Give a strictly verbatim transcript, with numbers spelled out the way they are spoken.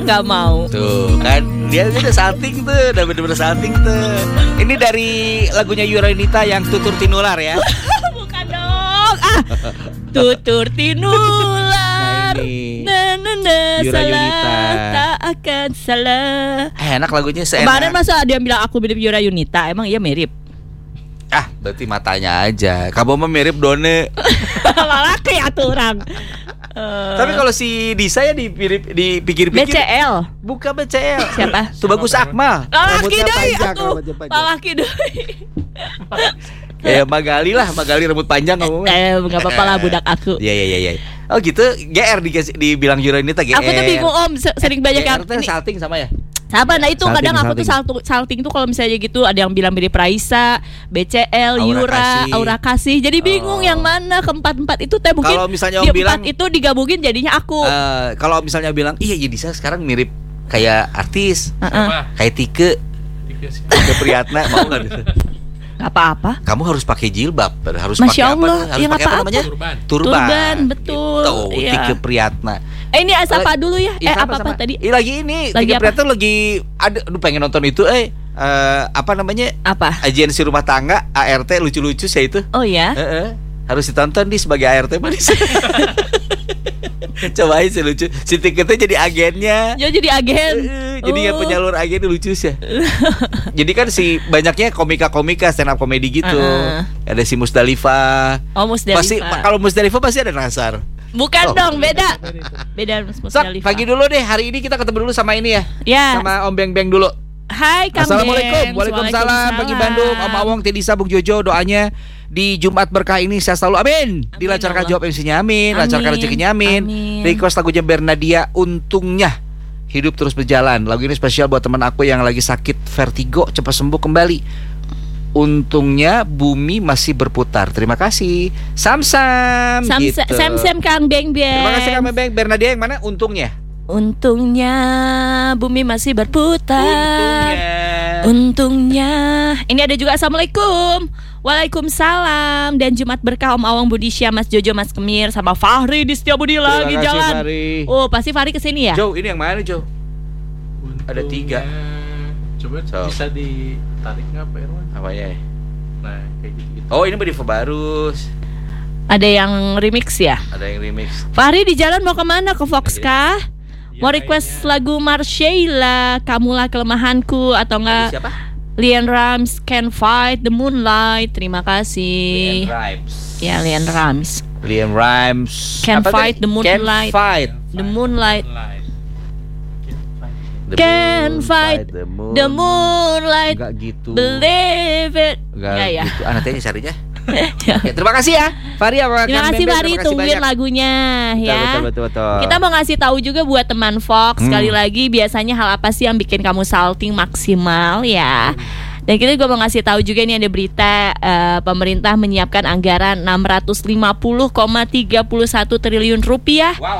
Nggak mau. Tuh kan dia udah salting tuh, udah bener-bener salting tuh. Ini dari lagunya Yura Yunita yang Tutur Tinular ya. Bukan dong. Ah, Tutur Tinular. Nah, na na na Yura salah Yunita. tak akan salah. Eh, enak lagunya seenak. Kemarin masa ada yang bilang aku mirip Yura Yunita. Emang iya mirip? Ah, berarti matanya aja. Kamu mah mirip Done. Malah kayak tuh orang. Uh, Tapi kalau si Disa ya dipikir dipikir-pikir B C L. bukan B C L. Siapa? Tuh Bagus Akmal. Laki Rambutnya doi panjang, aku. rambutnya panjang. Laki doi. Kayak Magali lah, Magali rambut panjang ngomongnya. Eh, enggak apa-apa lah budak aku. Iya iya iya. Oh gitu, G R dikasih dibilang Yura Yunita G R. Aku tuh bingung Om, se- sering banyak yang G R tuh salting sama ya? Sama, nah itu Salting, kadang aku tuh salting. salting, salting tuh kalau misalnya gitu ada yang bilang mirip Raisa, B C L, Aura Yura, Kasih. Aura Kasih. Jadi bingung Oh. yang mana keempat-empat itu teh mungkin Kalau misalnya di Om empat bilang- itu digabungin jadinya aku. Eh, kalau misalnya bilang, iya ya Disa sekarang mirip kayak artis, Heeh. kayak Tike, Tike Priyatna, mau nggak? Gak apa-apa. Kamu harus pakai jilbab, harus Masya pakai apa? Allah, Harus ya nggak pakai apa apa-apa. namanya? Turban. Turban. Turban, betul. Gitu, Iya. Tike Priyatna. Eh ini apa dulu ya? Iya, Eh sama, apa-apa sama. tadi? Ih, lagi ini Lagi Tike apa? Priyatna lagi ada, aduh pengen nonton itu, eh eh, apa namanya? Apa? Agensi rumah tangga A R T lucu-lucu sih itu. Oh ya. Heeh. Harus ditonton di sebagai A R T manis. Cobain sih lucu. Si Tike tuh jadi agennya. Ya jadi agen. Eh, jadi ya Oh. penyalur agen lucu sih. Jadi kan si banyaknya komika-komika stand up comedy gitu. Uh-uh. Ada si Musdalifah. Oh Musdalifah. Pasti kalau Musdalifah pasti ada Nasar. Bukan Oh. dong, beda. Beda Sok, Musdalifah. pagi dulu deh. Hari ini kita ketemu dulu sama ini ya. Ya. Sama Om Beng Beng dulu. Hai Kang Assalamualaikum. Bengs. Waalaikumsalam. Bagi Bandung, Om Awong, Tidisa, Bung Jojo, doanya di Jumat berkah ini saya selalu amin. Dilancarkan Allah. jawab M C-nya amin, Amin. lancarkan rezekinya amin. Amin. Request lagunya Bernadia, Untungnya. Hidup terus berjalan. Lagu ini spesial buat teman aku yang lagi sakit vertigo, cepat sembuh kembali. Untungnya bumi masih berputar. Terima kasih. Sam-sam Sam gitu. Sam Sam Kang Beng Beng. Terima kasih Kang Beng Beng. Bernadia yang mana? Untungnya. Untungnya bumi masih berputar. Untungnya. Untungnya. Ini ada juga Assalamualaikum. Waalaikumsalam. Dan Jumat berkah Om Awang, Budisya, Mas Jojo, Mas Kemir, sama Fahri di Setiabudi lagi kasih, jalan. Fahri. Oh pasti Fahri kesini ya? Jo, ini yang mana Jo? Ada tiga. Coba So. bisa ditarik nggak Pak Irwan? Apa ya? Nah kayak gitu-gitu. Oh ini Berifa Barus. Ada yang remix ya? Ada yang remix. Fahri di jalan mau kemana? Ke Fox kah? Mau request lagu Marshella, Kamulah Kelemahanku, atau Tadi enggak siapa? Lian Rams, Can't Fight the Moonlight. Terima kasih. Liam Rimes. Ya Lian Rams, Liam Rimes. Can't Apa Fight tadi? the Moonlight. Can't fight. The Moonlight. Light. The Can't moon, fight the moon. The Moonlight. Enggak gitu. Believe it. Enggak Ya ya. gitu. Ah, nanti aja carinya. Ya, terima kasih ya. Fahri apa? Terima Kang kasih Beng Beng, Fahri, terima kasih tungguin banyak. lagunya Betul, ya. Betul betul betul. Kita mau ngasih tahu juga buat teman Fox, Hmm. sekali lagi biasanya hal apa sih yang bikin kamu salting maksimal ya. Dan kita juga mau ngasih tahu juga ini ada berita eh, pemerintah menyiapkan anggaran enam ratus lima puluh koma tiga satu triliun rupiah Wow.